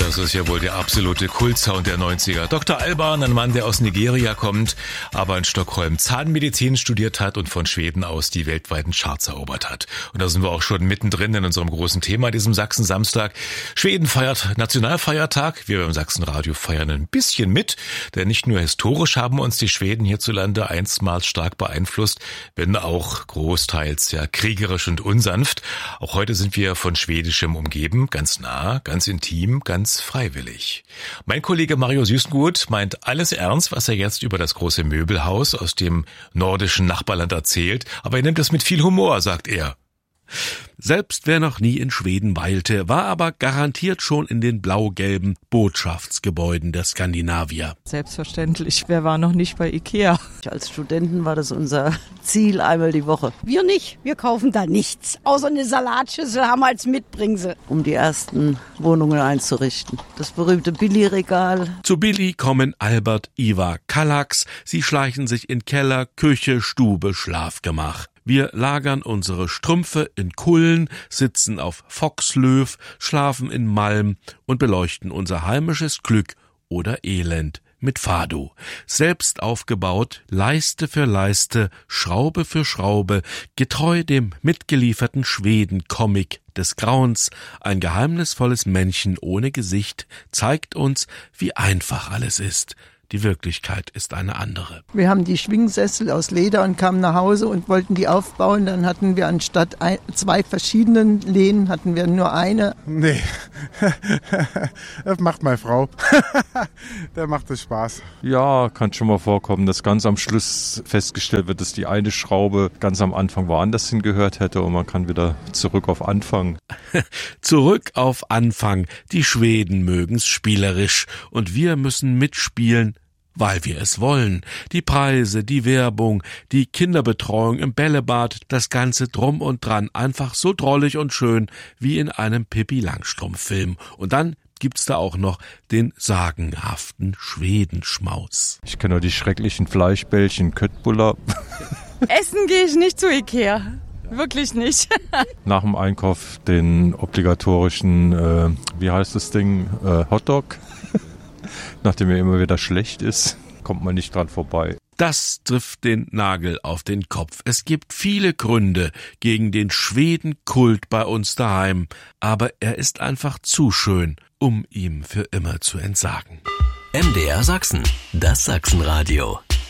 Das ist ja wohl der absolute Kultsound der 90er. Dr. Alban, ein Mann, der aus Nigeria kommt, aber in Stockholm Zahnmedizin studiert hat und von Schweden aus die weltweiten Charts erobert hat. Und da sind wir auch schon mittendrin in unserem großen Thema, diesem Sachsen-Samstag. Schweden feiert Nationalfeiertag. Wir beim Sachsenradio feiern ein bisschen mit, denn nicht nur historisch haben uns die Schweden hierzulande einstmals stark beeinflusst, wenn auch großteils ja kriegerisch und unsanft. Auch heute sind wir von Schwedischem umgeben, ganz nah, ganz intim, ganz freiwillig. Mein Kollege Mario Süßengut meint alles ernst, was er jetzt über das große Möbelhaus aus dem nordischen Nachbarland erzählt, aber er nimmt es mit viel Humor, sagt er. Selbst wer noch nie in Schweden weilte, war aber garantiert schon in den blau-gelben Botschaftsgebäuden der Skandinavier. Selbstverständlich, wer war noch nicht bei Ikea? Als Studenten war das unser Ziel einmal die Woche. Wir nicht, wir kaufen da nichts, außer eine Salatschüssel haben wir als Mitbringsel. Um die ersten Wohnungen einzurichten. Das berühmte Billy-Regal. Zu Billy kommen Albert, Ivar, Kallax. Sie schleichen sich in Keller, Küche, Stube, Schlafgemach. Wir lagern unsere Strümpfe in Kullen, sitzen auf Foxlöw, schlafen in Malm und beleuchten unser heimisches Glück oder Elend mit Fado. Selbst aufgebaut, Leiste für Leiste, Schraube für Schraube, getreu dem mitgelieferten Schweden-Comic des Grauens, ein geheimnisvolles Männchen ohne Gesicht zeigt uns, wie einfach alles ist. Die Wirklichkeit ist eine andere. Wir haben die Schwingsessel aus Leder und kamen nach Hause und wollten die aufbauen. Dann hatten wir anstatt zwei verschiedenen Lehnen, hatten wir nur eine. Nee, das macht meine Frau. Der macht es Spaß. Ja, kann schon mal vorkommen, dass ganz am Schluss festgestellt wird, dass die eine Schraube ganz am Anfang woanders hingehört hätte und man kann wieder zurück auf Anfang. Zurück auf Anfang. Die Schweden mögen's spielerisch und wir müssen mitspielen, weil wir es wollen. Die Preise, die Werbung, die Kinderbetreuung im Bällebad, das Ganze drum und dran. Einfach so drollig und schön wie in einem Pippi-Langstrumpf-Film. Und dann gibt's da auch noch den sagenhaften Schwedenschmaus. Ich kenne nur die schrecklichen Fleischbällchen, Köttbullar. Essen gehe ich nicht zu Ikea. Wirklich nicht. Nach dem Einkauf den obligatorischen, wie heißt das Ding, Hotdog. Nachdem er immer wieder schlecht ist, kommt man nicht dran vorbei. Das trifft den Nagel auf den Kopf. Es gibt viele Gründe gegen den Schwedenkult bei uns daheim, aber er ist einfach zu schön, um ihm für immer zu entsagen. MDR Sachsen, das Sachsenradio.